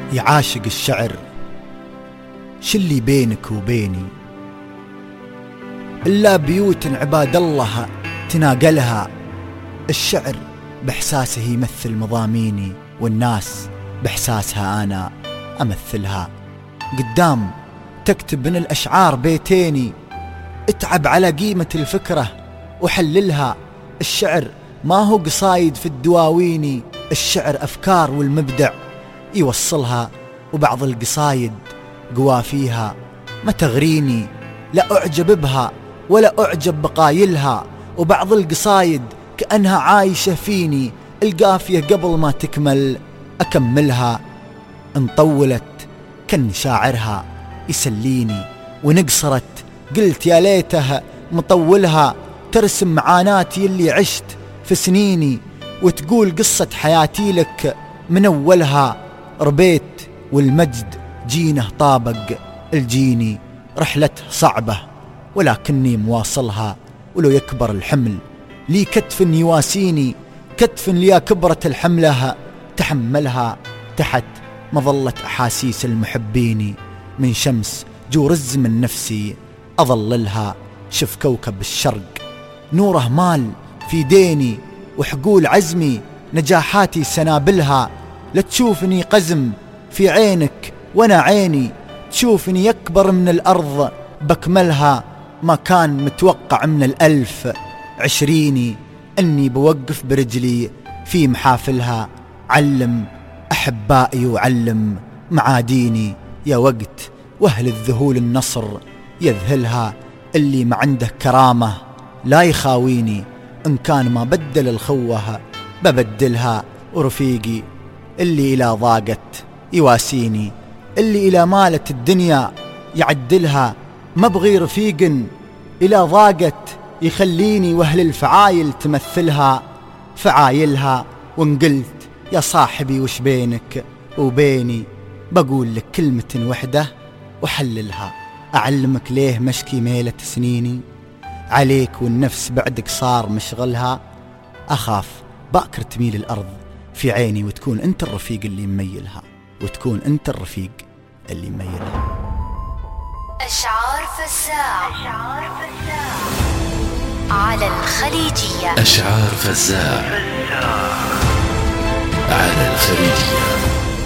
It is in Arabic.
يعاشق الشعر شلي بينك وبيني إلا بيوت عباد الله تناقلها. الشعر بإحساسه يمثل مضاميني، والناس بإحساسها أنا أمثلها. قدام تكتب من الأشعار بيتيني، اتعب على قيمة الفكرة وحللها. الشعر ما هو قصايد في الدواويني، الشعر أفكار والمبدع يوصلها. وبعض القصايد قوا فيها ما تغريني، لا أعجب بها ولا أعجب بقايلها. وبعض القصايد كأنها عايشة فيني، القافية قبل ما تكمل أكملها. إن طولت كان شاعرها يسليني، ونقصرت قلت يا ليته مطولها. ترسم معاناتي اللي عشت في سنيني، وتقول قصة حياتي لك من أولها. ربيت والمجد جينه طابق الجيني، رحلته صعبة ولكني مواصلها. ولو يكبر الحمل لي كتف يواسيني، كتف لي كبرت الحملها تحملها. تحت مظلة أحاسيس المحبين، من شمس جورز من نفسي أظللها. شف كوكب الشرق نوره مال في ديني، وحقول عزمي نجاحاتي سنابلها. لا تشوفني قزم في عينك وانا عيني، تشوفني يكبر من الأرض بكملها. ما كان متوقع من 1020 أني بوقف برجلي في محافلها. علم أحبائي وعلم معاديني، يا وقت وأهل الذهول النصر يذهلها. اللي ما عنده كرامة لا يخاويني، إن كان ما بدل الخوة ببدلها. ورفيقي اللي إلى ضاقت يواسيني، اللي إلى مالت الدنيا يعدلها. ما بغي رفيق إلى ضاقت يخليني، وأهل الفعايل تمثلها فعايلها. وإن قلت يا صاحبي وش بينك وبيني، بقول لك كلمة وحدة وحللها. أعلمك ليه مشكي ميلة سنيني عليك، والنفس بعدك صار مشغلها. أخاف باكر تميل الأرض في عيني، وتكون أنت الرفيق اللي مميلها، وتكون أنت الرفيق اللي مميلها. أشعار فزاع على الخليجية. أشعار فزاع على الخليجية.